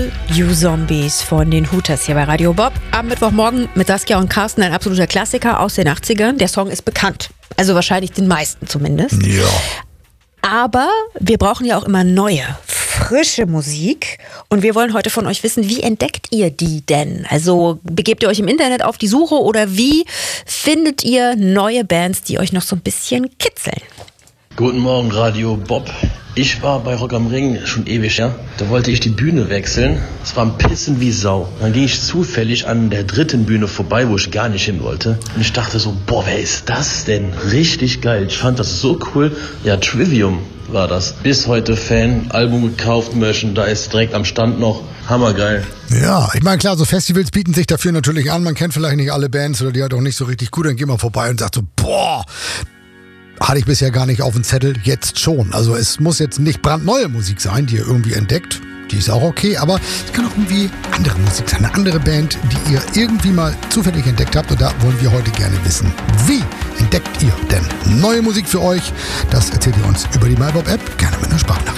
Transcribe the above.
Kill You Zombies von den Hooters hier bei Radio Bob. Am Mittwochmorgen mit Saskia und Carsten, ein absoluter Klassiker aus den 80ern. Der Song ist bekannt. Also wahrscheinlich den meisten zumindest. Ja. Aber wir brauchen ja auch immer neue, frische Musik. Und wir wollen heute von euch wissen, wie entdeckt ihr die denn? Also begebt ihr euch im Internet auf die Suche oder wie findet ihr neue Bands, die euch noch so ein bisschen kitzeln? Guten Morgen, Radio Bob. Ich war bei Rock am Ring schon ewig, ja. Da wollte ich die Bühne wechseln. Es war ein Pissen wie Sau. Dann ging ich zufällig an der dritten Bühne vorbei, wo ich gar nicht hin wollte. Und ich dachte so, boah, wer ist das denn? Richtig geil. Ich fand das so cool. Ja, Trivium war das. Bis heute Fan. Album gekauft, Merchandise direkt am Stand noch. Hammergeil. Ja, ich meine, klar, so Festivals bieten sich dafür natürlich an. Man kennt vielleicht nicht alle Bands oder die halt auch nicht so richtig gut. Dann geht man vorbei und sagt so, boah, hatte ich bisher gar nicht auf dem Zettel, jetzt schon. Also es muss jetzt nicht brandneue Musik sein, die ihr irgendwie entdeckt. Die ist auch okay, aber es kann auch irgendwie andere Musik sein. Eine andere Band, die ihr irgendwie mal zufällig entdeckt habt. Und da wollen wir heute gerne wissen, wie entdeckt ihr denn neue Musik für euch? Das erzählt ihr uns über die MyBob-App, gerne mit einer Sprachnachricht.